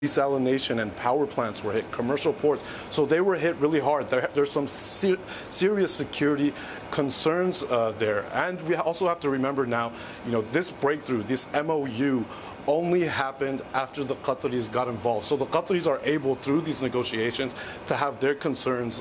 desalination and power plants were hit, commercial ports. So they were hit really hard. There's some serious security concerns there. And we also have to remember now, this breakthrough, this MOU, only happened after the Qataris got involved. So the Qataris are able, through these negotiations, to have their concerns,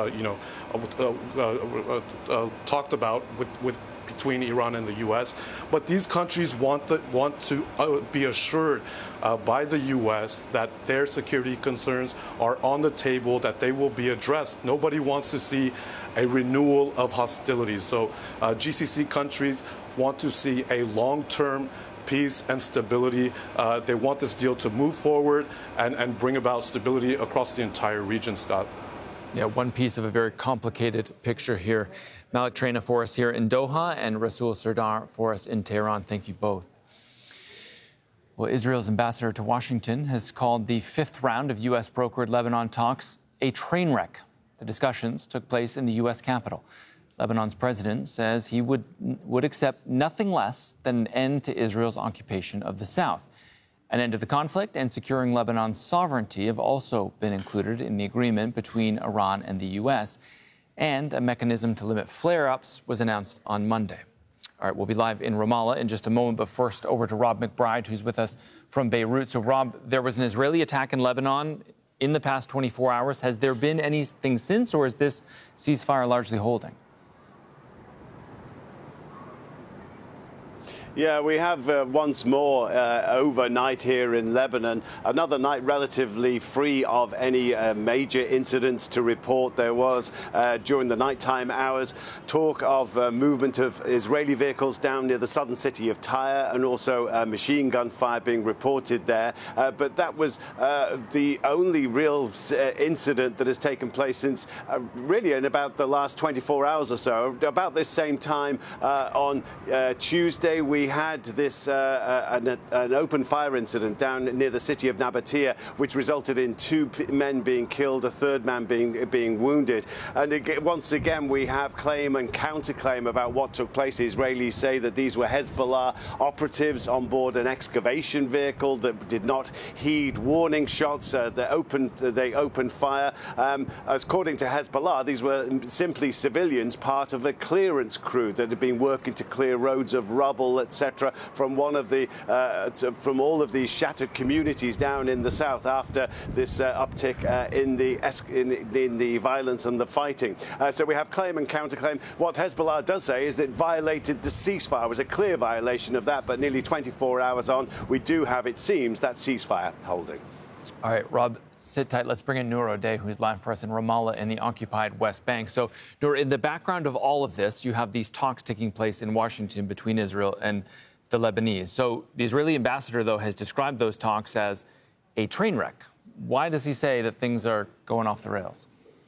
talked about between Iran and the U.S. But these countries want to be assured by the U.S. that their security concerns are on the table, that they will be addressed. Nobody wants to see a renewal of hostilities. So GCC countries want to see a long-term peace and stability. They want this deal to move forward and bring about stability across the entire region, Scott. Yeah, one piece of a very complicated picture here. Malik Traina for us here in Doha and Rasul Sardar for us in Tehran. Thank you both. Well, Israel's ambassador to Washington has called the fifth round of U.S. brokered Lebanon talks a train wreck. The discussions took place in the U.S. Capitol. Lebanon's president says he would accept nothing less than an end to Israel's occupation of the South. An end to the conflict and securing Lebanon's sovereignty have also been included in the agreement between Iran and the U.S., and a mechanism to limit flare-ups was announced on Monday. All right, we'll be live in Ramallah in just a moment, but first over to Rob McBride, who's with us from Beirut. So, Rob, there was an Israeli attack in Lebanon in the past 24 hours. Has there been anything since, or is this ceasefire largely holding? Yeah, we have once more overnight here in Lebanon. Another night relatively free of any major incidents to report. There was, during the nighttime hours, talk of movement of Israeli vehicles down near the southern city of Tyre, and also machine gun fire being reported there. But that was the only real incident that has taken place since really in about the last 24 hours or so. About this same time on Tuesday, we had this an open fire incident down near the city of Nabatea, which resulted in two men being killed, a third man being wounded. And once again, we have claim and counterclaim about what took place. The Israelis say that these were Hezbollah operatives on board an excavation vehicle that did not heed warning shots. They opened fire. According to Hezbollah, these were simply civilians, part of a clearance crew that had been working to clear roads of rubble, etc., from one of the from all of these shattered communities down in the south after this uptick in the violence and the fighting. So we have claim and counterclaim. What Hezbollah does say is that it violated the ceasefire. It was a clear violation of that, but nearly 24 hours on, we do have, it seems, that ceasefire holding. All right, Rob, sit tight. Let's bring in Noor O'Day, who's live for us in Ramallah in the occupied West Bank. So, Noor, in the background of all of this, you have these talks taking place in Washington between Israel and the Lebanese. So the Israeli ambassador, though, has described those talks as a train wreck. Why does he say that things are going off the rails?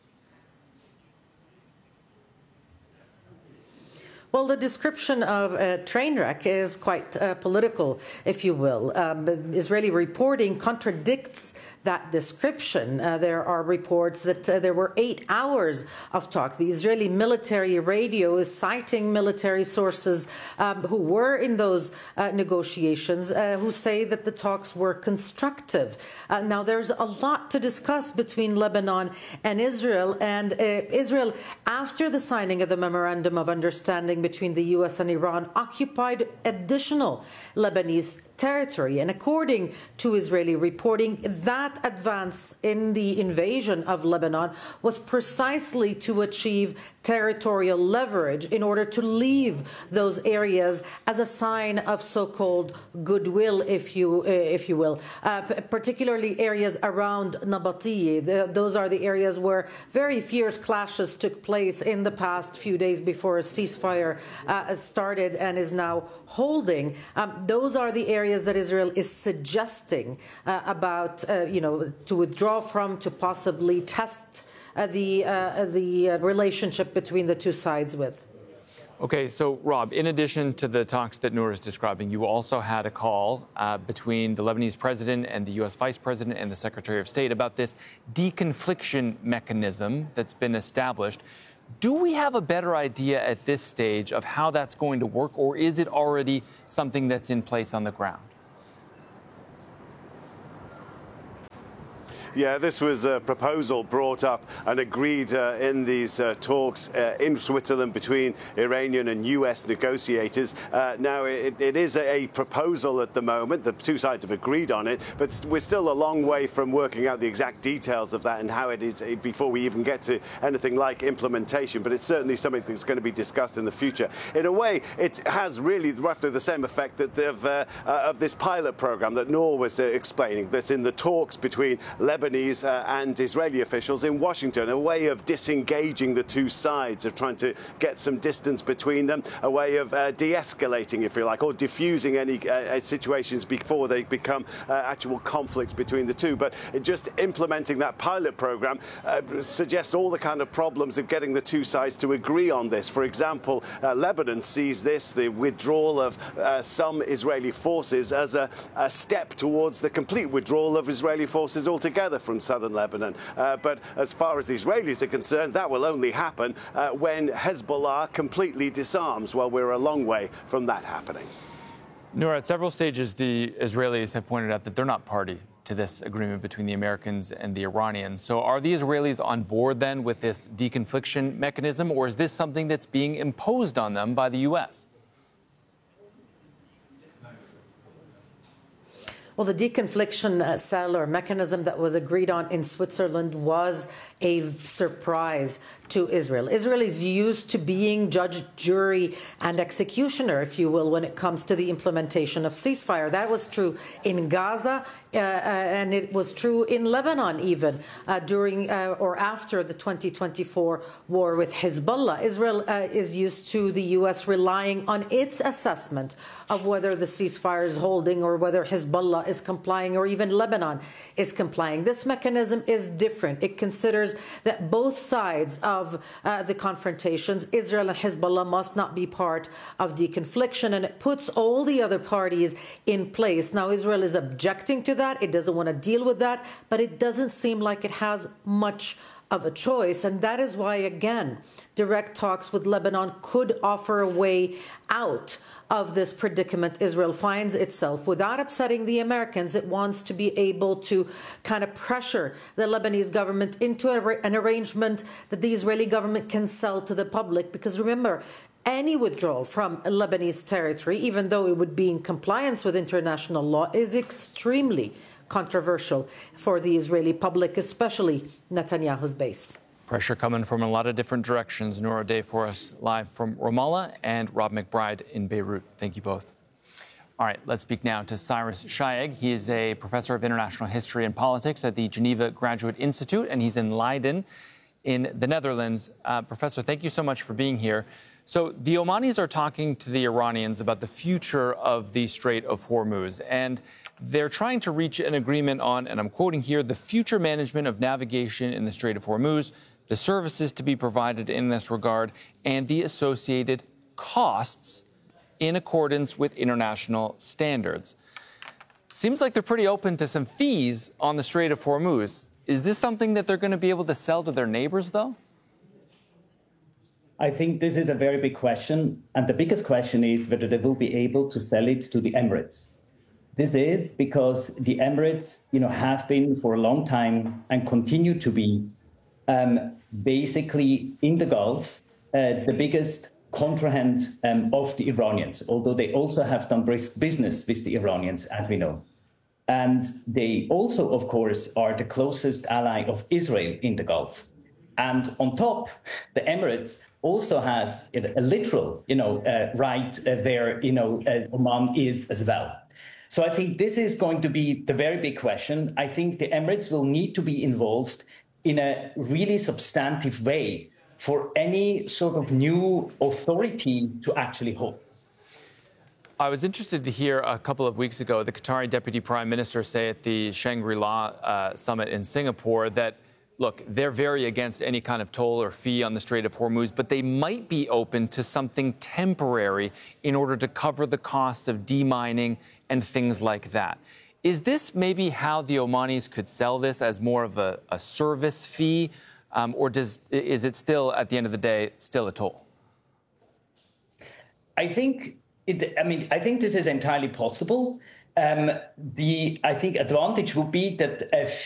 Well, the description of a train wreck is quite political, if you will. Israeli reporting contradicts that description. There are reports that there were 8 hours of talk. The Israeli military radio is citing military sources who were in those negotiations, who say that the talks were constructive. Now, there's a lot to discuss between Lebanon and Israel. And Israel, after the signing of the Memorandum of Understanding between the U.S. and Iran, occupied additional Lebanese territory. And according to Israeli reporting, that advance in the invasion of Lebanon was precisely to achieve territorial leverage in order to leave those areas as a sign of so-called goodwill, if you will, particularly areas around Nabatea. Those are the areas where very fierce clashes took place in the past few days before a ceasefire started and is now holding. Those are the areas that Israel is suggesting about, to withdraw from, to possibly test the relationship between the two sides with. Okay, so Rob, in addition to the talks that Noor is describing, you also had a call between the Lebanese president and the U.S. vice president and the Secretary of State about this deconfliction mechanism that's been established. Do we have a better idea at this stage of how that's going to work, or is it already something that's in place on the ground? Yeah, this was a proposal brought up and agreed in these talks in Switzerland between Iranian and US negotiators. Now, it is a proposal at the moment. The two sides have agreed on it, but we're still a long way from working out the exact details of that and how it is before we even get to anything like implementation. But it's certainly something that's going to be discussed in the future. In a way, it has really roughly the same effect that of this pilot program that Noor was explaining, that's in the talks between Lebanese and Israeli officials in Washington, a way of disengaging the two sides, of trying to get some distance between them, a way of de-escalating, if you like, or diffusing any situations before they become actual conflicts between the two. But just implementing that pilot program suggests all the kind of problems of getting the two sides to agree on this. For example, Lebanon sees this, the withdrawal of some Israeli forces, as a step towards the complete withdrawal of Israeli forces altogether from southern Lebanon. But as far as the Israelis are concerned, that will only happen when Hezbollah completely disarms. Well, we're a long way from that happening. Noor, at several stages, the Israelis have pointed out that they're not party to this agreement between the Americans and the Iranians. So are the Israelis on board then with this deconfliction mechanism, or is this something that's being imposed on them by the U.S.? Well, the deconfliction cell or mechanism that was agreed on in Switzerland was a surprise to Israel. Israel is used to being judge, jury, and executioner, if you will, when it comes to the implementation of ceasefire. That was true in Gaza, and it was true in Lebanon even, during or after the 2024 war with Hezbollah. Israel is used to the U.S. relying on its assessment of whether the ceasefire is holding or whether Hezbollah is complying or even Lebanon is complying. This mechanism is different. It considers that both sides of the confrontations, Israel and Hezbollah, must not be part of deconfliction, and it puts all the other parties in place. Now, Israel is objecting to that. It doesn't want to deal with that, but it doesn't seem like it has much of a choice. And that is why, again, direct talks with Lebanon could offer a way out of this predicament Israel finds itself. Without upsetting the Americans, it wants to be able to kind of pressure the Lebanese government into an arrangement that the Israeli government can sell to the public. Because remember, any withdrawal from Lebanese territory, even though it would be in compliance with international law, is extremely controversial for the Israeli public, especially Netanyahu's base. Pressure coming from a lot of different directions. Noor O'Day for us live from Ramallah, and Rob McBride in Beirut. Thank you both. All right, let's speak now to Cyrus Shayeg. He is a professor of international history and politics at the Geneva Graduate Institute, and he's in Leiden in the Netherlands. Professor, thank you so much for being here. So the Omanis are talking to the Iranians about the future of the Strait of Hormuz, and they're trying to reach an agreement on, and I'm quoting here, the future management of navigation in the Strait of Hormuz, the services to be provided in this regard, and the associated costs in accordance with international standards. Seems like they're pretty open to some fees on the Strait of Hormuz. Is this something that they're going to be able to sell to their neighbors, though? I think this is a very big question. And the biggest question is whether they will be able to sell it to the Emirates. This is because the Emirates, have been for a long time and continue to be basically in the Gulf, the biggest contrahand of the Iranians, although they also have done business with the Iranians, as we know. And they also, of course, are the closest ally of Israel in the Gulf. And on top, the Emirates also has a literal, right where, Oman is as well. So I think this is going to be the very big question. I think the Emirates will need to be involved in a really substantive way for any sort of new authority to actually hold. I was interested to hear a couple of weeks ago the Qatari Deputy Prime Minister say at the Shangri-La summit in Singapore that, look, they're very against any kind of toll or fee on the Strait of Hormuz, but they might be open to something temporary in order to cover the costs of demining and things like that. Is this maybe how the Omanis could sell this, as more of a service fee, or is it still, at the end of the day, still a toll? I think this is entirely possible. I think advantage would be that